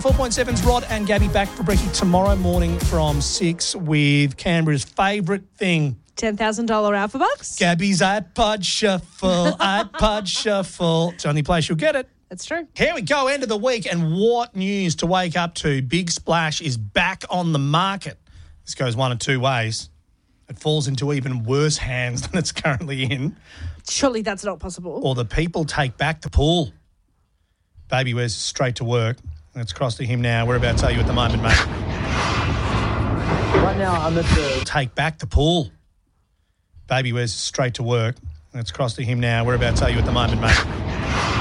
104.7's Rod and Gabby back for Brekkie tomorrow morning from 6 with Canberra's favourite thing. $10,000 Alpha Bucks. Gabby's iPod Shuffle, iPod Shuffle. It's the only place you'll get it. That's true. Here we go, end of the week, and what news to wake up to. Big Splash is back on the market. This goes one of two ways. It falls into even worse hands than it's currently in. Surely that's not possible. Or the people take back the pool. Baby wears straight to work. Let's cross to him now. We're about to tell you at the moment, mate. Right now, I'm at the... Take back the pool. Baby wears straight to work. Let's cross to him now. We're about to tell you at the moment, mate.